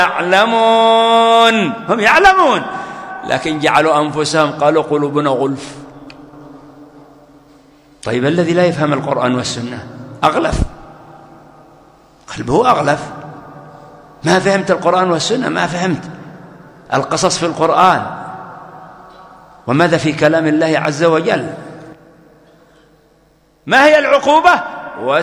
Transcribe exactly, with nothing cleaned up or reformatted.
يعلمون، هم يعلمون لكن جعلوا أنفسهم قالوا قلوبنا غلف. طيب الذي لا يفهم القرآن والسنة أغلف، قلبه أغلف، ما فهمت القرآن والسنة، ما فهمت القصص في القرآن وماذا في كلام الله عز وجل. ما هي العقوبة؟